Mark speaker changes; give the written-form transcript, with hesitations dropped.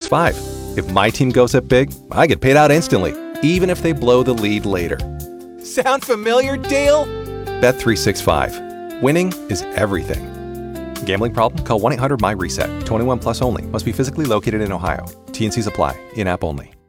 Speaker 1: Bet365. If my team goes up big, I get paid out instantly, even if they blow the lead later. Sound familiar, Dale? Bet365. Winning is everything. Gambling problem? Call 1-800-MY-RESET. 21 plus only. Must be physically located in Ohio. T&Cs apply. In-app only.